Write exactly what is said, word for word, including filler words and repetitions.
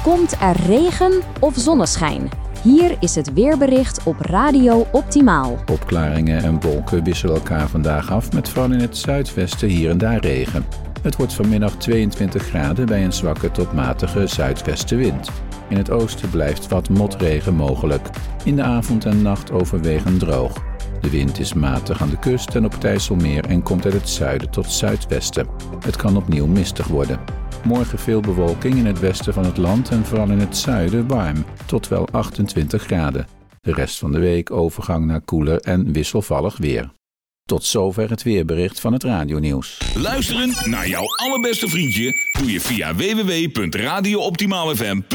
Komt er regen of zonneschijn? Hier is het weerbericht op Radio Optimaal. Opklaringen en wolken wisselen elkaar vandaag af met vooral in het zuidwesten hier en daar regen. Het wordt vanmiddag tweeëntwintig graden bij een zwakke tot matige zuidwestenwind. In het oosten blijft wat motregen mogelijk. In de avond en nacht overwegend droog. De wind is matig aan de kust en op het IJsselmeer en komt uit het zuiden tot zuidwesten. Het kan opnieuw mistig worden. Morgen veel bewolking in het westen van het land en vooral in het zuiden warm, tot wel achtentwintig graden. De rest van de week overgang naar koeler en wisselvallig weer. Tot zover het weerbericht van het radionieuws. Luisteren naar jouw allerbeste vriendje doe je via w w w punt radio optimaal f m punt n l.